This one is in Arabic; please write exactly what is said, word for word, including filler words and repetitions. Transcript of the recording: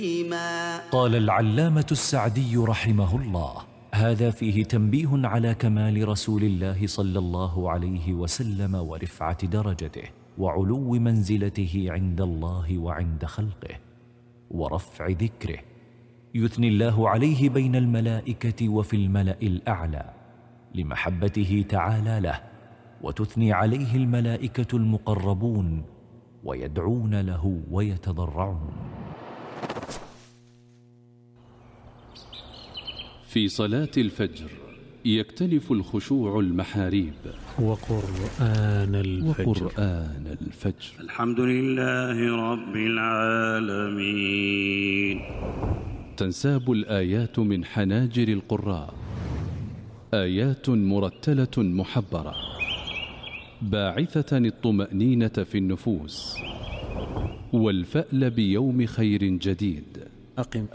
قال العلامة السعدي رحمه الله: هذا فيه تنبيه على كمال رسول الله صلى الله عليه وسلم ورفعة درجته وعلو منزلته عند الله وعند خلقه ورفع ذكره، يثني الله عليه بين الملائكة وفي الملأ الأعلى لمحبته تعالى له، وتثني عليه الملائكة المقربون ويدعون له ويتضرعون. في صلاة الفجر يكتنف الخشوع المحاريب وقرآن الفجر, وقرآن الفجر. الحمد لله رب العالمين. تنساب الآيات من حناجر القراء، آيات مرتلة محبرة باعثة الطمأنينة في النفوس والفأل بيوم خير جديد. أقم